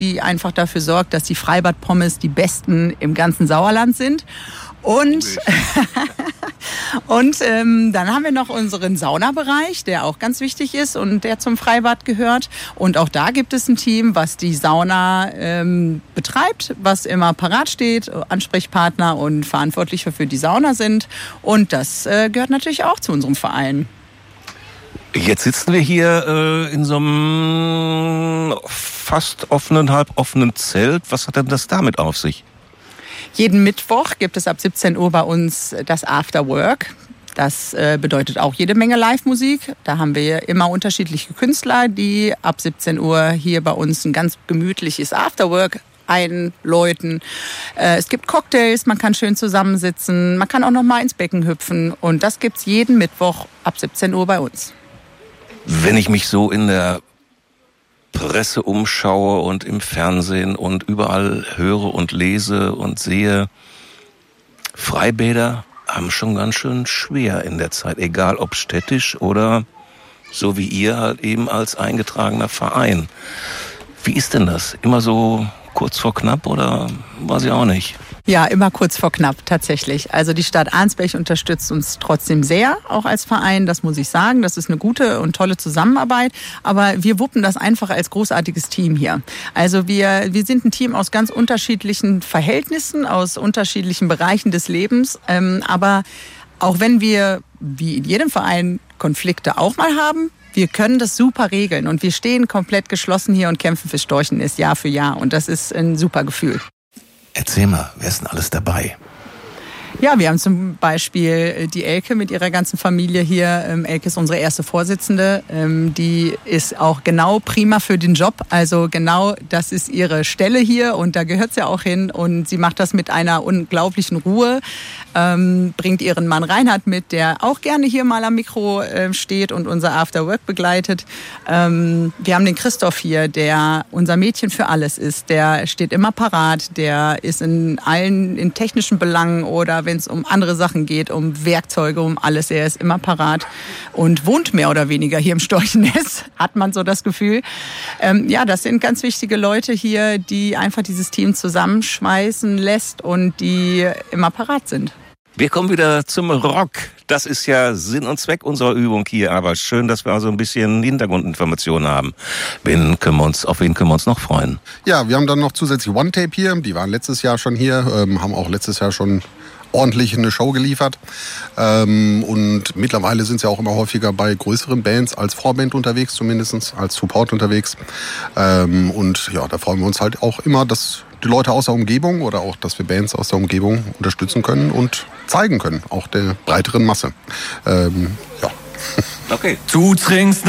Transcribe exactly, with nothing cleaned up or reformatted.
die einfach dafür sorgt, dass die Freibad-Pommes die besten im ganzen Sauerland sind. Und, und ähm, dann haben wir noch unseren Saunabereich, der auch ganz wichtig ist und der zum Freibad gehört. Und auch da gibt es ein Team, was die Sauna ähm, betreibt, was immer parat steht, Ansprechpartner und Verantwortliche für die Sauna sind. Und das äh, gehört natürlich auch zu unserem Verein. Jetzt sitzen wir hier äh, in so einem fast offenen, halb offenen Zelt. Was hat denn das damit auf sich? Jeden Mittwoch gibt es ab siebzehn Uhr bei uns das After Work. Das äh, bedeutet auch jede Menge Live-Musik. Da haben wir immer unterschiedliche Künstler, die ab siebzehn Uhr hier bei uns ein ganz gemütliches After Work einläuten. Äh, es gibt Cocktails, man kann schön zusammensitzen, man kann auch noch mal ins Becken hüpfen. Und das gibt's jeden Mittwoch ab siebzehn Uhr bei uns. Wenn ich mich so in der Presse umschaue und im Fernsehen und überall höre und lese und sehe, Freibäder haben schon ganz schön schwer in der Zeit, egal ob städtisch oder so wie ihr halt eben als eingetragener Verein. Wie ist denn das? Immer so kurz vor knapp oder weiß ich auch nicht? Ja, immer kurz vor knapp, tatsächlich. Also die Stadt Arnsberg unterstützt uns trotzdem sehr, auch als Verein, das muss ich sagen. Das ist eine gute und tolle Zusammenarbeit, aber wir wuppen das einfach als großartiges Team hier. Also wir, wir sind ein Team aus ganz unterschiedlichen Verhältnissen, aus unterschiedlichen Bereichen des Lebens, ähm, aber auch wenn wir, wie in jedem Verein, Konflikte auch mal haben, wir können das super regeln und wir stehen komplett geschlossen hier und kämpfen für Storchenest Jahr für Jahr und das ist ein super Gefühl. Erzähl mal, wer ist denn alles dabei? Ja, wir haben zum Beispiel die Elke mit ihrer ganzen Familie hier. Elke ist unsere erste Vorsitzende. Die ist auch genau prima für den Job. Also genau, das ist ihre Stelle hier und da gehört sie auch hin. Und sie macht das mit einer unglaublichen Ruhe. Ähm, bringt ihren Mann Reinhard mit, der auch gerne hier mal am Mikro äh, steht und unser After Work begleitet. Ähm, wir haben den Christoph hier, der unser Mädchen für alles ist. Der steht immer parat, der ist in allen in technischen Belangen oder wenn es um andere Sachen geht, um Werkzeuge, um alles. Er ist immer parat und wohnt mehr oder weniger hier im Storchennest, hat man so das Gefühl. Ähm, ja, das sind ganz wichtige Leute hier, die einfach dieses Team zusammenschmeißen lässt und die immer parat sind. Wir kommen wieder zum Rock. Das ist ja Sinn und Zweck unserer Übung hier. Aber schön, dass wir also ein bisschen Hintergrundinformationen haben. Wen können wir uns, auf wen können wir uns noch freuen? Ja, wir haben dann noch zusätzlich One Tape hier. Die waren letztes Jahr schon hier, ähm, haben auch letztes Jahr schon ordentlich eine Show geliefert. Ähm, und mittlerweile sind sie auch immer häufiger bei größeren Bands als Vorband unterwegs, zumindest als Support unterwegs. Ähm, und ja, da freuen wir uns halt auch immer, dass die Leute aus der Umgebung oder auch, dass wir Bands aus der Umgebung unterstützen können und zeigen können, auch der breiteren Masse. Ähm, ja. Okay. Du trinkst